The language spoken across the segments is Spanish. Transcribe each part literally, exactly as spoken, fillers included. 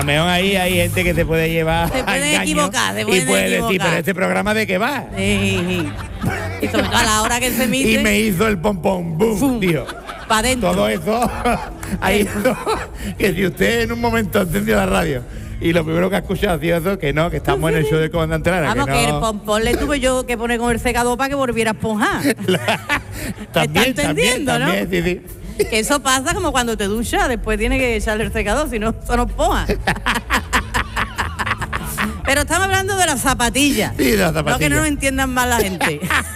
lo mejor ahí hay gente que se puede llevar Se pueden a engaño equivocar, se y pueden puede decir, equivocar. pero este programa de qué va. Sí. Y sobre todo a la hora que se emite. Y me hizo el pom pom boom, Fum. tío. Pa' dentro. Todo eso ha ido, que si usted en un momento encendió la radio y lo primero que ha escuchado ha sido eso, que no, que estamos en el show del comandante Lara. Vamos, que, que, el no. pompón le tuve yo que poner con el secador para que volviera a esponjar. también, ¿Está entendiendo, también, no? también, sí, sí. Que eso pasa como cuando te duchas, después tienes que echarle el secador, si no, eso no esponja. Pero estamos hablando de las zapatillas. Sí, de las No que zapatillas. no lo entiendan mal la gente.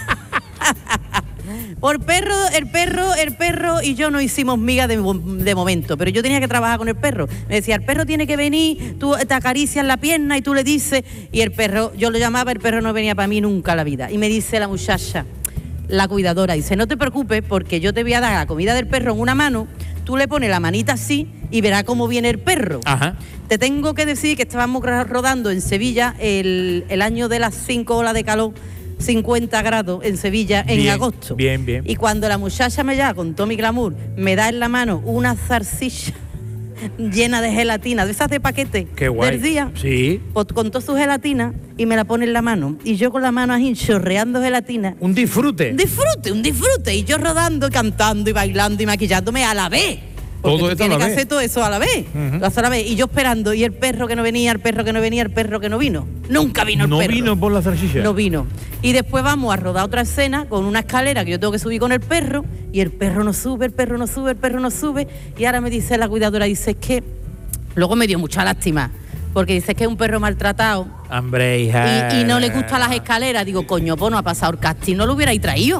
Por perro, el perro, el perro y yo no hicimos miga de, de momento, pero yo tenía que trabajar con el perro. Me decía, el perro tiene que venir, tú te acaricias la pierna y tú le dices, y el perro, yo lo llamaba, el perro no venía para mí nunca a la vida. Y me dice la muchacha, la cuidadora, dice, no te preocupes porque yo te voy a dar la comida del perro en una mano, tú le pones la manita así y verás cómo viene el perro. Ajá. Te tengo que decir que estábamos rodando en Sevilla el, el año de las cinco olas de calor, cincuenta grados en Sevilla en Bien, agosto. bien, bien. Y cuando la muchacha me llama con todo mi glamour, me da en la mano una zarcilla llena de gelatina, de esas de paquete Qué guay. del día, Sí. pues, con toda su gelatina y me la pone en la mano. Y yo con la mano así chorreando gelatina. Un disfrute. Un disfrute, un disfrute. Y yo rodando, cantando y bailando y maquillándome a la vez. Porque Todo tú esto a tienes la que vez. hacer todo eso a la vez. Ujú. Lo haces a la vez. Y yo esperando, y el perro que no venía, el perro que no venía, el perro que no vino. Nunca vino el no perro. vino por la salchicha. No vino. Y después vamos a rodar otra escena con una escalera que yo tengo que subir con el perro, y el perro no sube, el perro no sube, el perro no sube. Y ahora me dice la cuidadora, dice, es que... Luego me dio mucha lástima, porque dice que es un perro maltratado Hombre, hija. y, y no le gustan las escaleras. Digo, coño, pues no ha pasado el casting, no lo hubierais traído.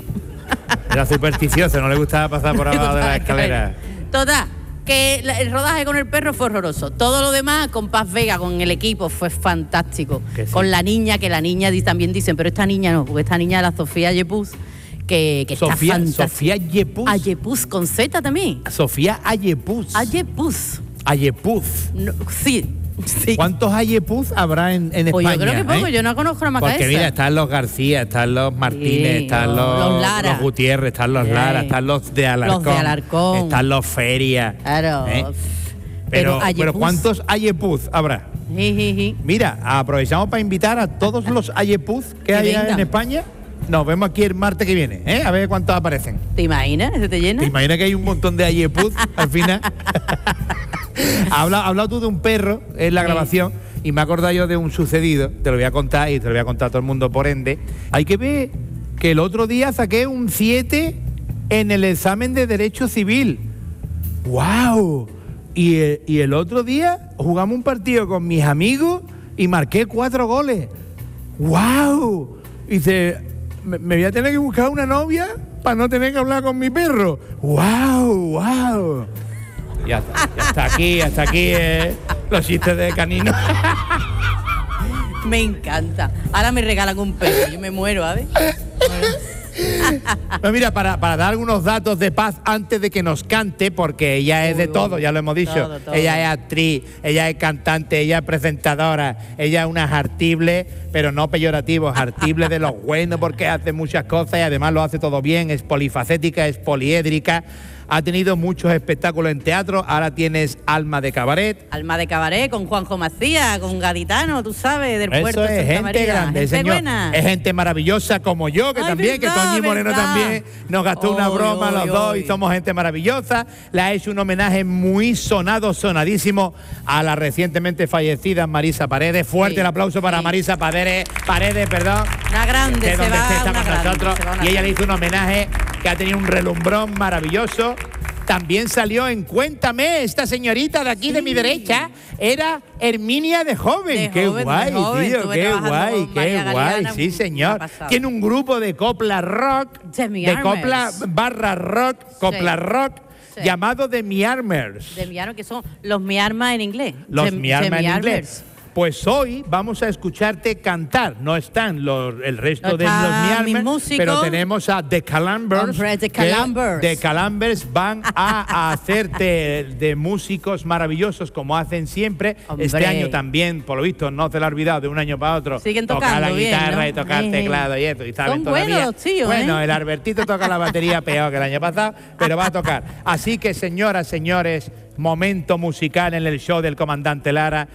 Era supersticioso, no le gustaba pasar por abajo de la escalera. Total, que la- el rodaje con el perro fue horroroso. Todo lo demás con Paz Vega, con el equipo, fue fantástico. Que sí. Con la niña, que la niña di- también dicen, pero esta niña no, porque esta niña es la Sofía Yepuz, que, que Sofía, está fantástica. Sofía Yepuz. Ayepuz con Z también. Sofía Ayepuz. Ayepuz. Ayepuz. No, sí, sí. ¿Cuántos Ayepuz habrá en, en Pues España? yo creo que poco, eh? yo no conozco la más Porque que mira, esa. están los García, están los Martínez, Sí, están los- los, los Lara. los Gutiérrez, están los Sí. Lara, están los de Alarcón, Los de Alarcón. están los Feria. Claro. ¿eh? Pero Pero, Ayepuz. pero ¿cuántos Ayepuz habrá? Ji, ji, ji. Mira, aprovechamos para invitar a todos los Ayepuz que Que hay vengan. en España. Nos vemos aquí el martes que viene, ¿eh? A ver cuántos aparecen. ¿Te imaginas? ¿Se te llena? ¿Te imaginas que hay un montón de Ayepuz al final? Habla, ha hablado tú de un perro en la Sí. grabación y me he acordado yo de un sucedido, te lo voy a contar y te lo voy a contar a todo el mundo por ende. Hay que ver que el otro día saqué un siete en el examen de Derecho Civil. ¡Wow! Y el, y el otro día jugamos un partido con mis amigos y marqué cuatro goles. ¡Wow! Y dice, me, me voy a tener que buscar una novia para no tener que hablar con mi perro. ¡Wow! ¡Wow! Ya está, ya está aquí, hasta aquí eh, los chistes de canino. Me encanta. Ahora me regalan un perro, yo me muero, ¿sabes? Pues mira, para, para dar algunos datos de Paz antes de que nos cante, porque ella es de Uy, todo, uy. ya lo hemos dicho. Todo, todo. Ella es actriz, ella es cantante, ella es presentadora, ella es una artible, pero no peyorativo, es artible de lo bueno porque hace muchas cosas y además lo hace todo bien, es polifacética, es poliédrica. Ha tenido muchos espectáculos en teatro, ahora tienes Alma de Cabaret. Alma de Cabaret con Juanjo Macías, con Gaditano, tú sabes, del Eso puerto de es Santa gente María. grande, Gente señor. buena. Es gente maravillosa como yo, que Ay, también, que verdad, Toñi Moreno verdad. también nos gastó una Oy, broma oy, los dos oy. y somos gente maravillosa. Le ha hecho un homenaje muy sonado, sonadísimo a la recientemente fallecida Marisa Paredes. Fuerte Sí, el aplauso para sí. Marisa Paredes, Paredes, perdón. Una grande, Esté se donde va esté, está una con grande, nosotros. se va una Y ella le grande. hizo un homenaje que ha tenido un relumbrón maravilloso. También salió en Cuéntame, esta señorita de aquí de mi derecha era Herminia de joven. De qué joven, de guay, joven. tío, Estuve qué trabajando guay, con qué María guay, Galeana, sí señor. una pasada. Tiene un grupo de copla rock, De Mi de Armers. copla barra rock, copla Sí. rock, Sí. llamado The Mi Armers. De mi arma, que son los mi arma en inglés. Los De- Mi de Arma mi en armers. inglés. Pues hoy vamos a escucharte cantar. No están los, el resto No de los están Mi mis Armers, músicos. pero tenemos a The Calambers. Hombre, The que Calambers. The Calambers van a hacerte de músicos maravillosos como hacen siempre. Hombre. Este año también, por lo visto, no se lo ha olvidado de un año para otro. Siguen tocar la tocando bien, guitarra ¿no? y tocar el Eh. teclado y eso. Y saben Son todavía. buenos los tíos, Bueno, ¿eh? el Albertito toca la batería peor que el año pasado, pero va a tocar. Así que, señoras, señores, momento musical en el show del comandante Lara.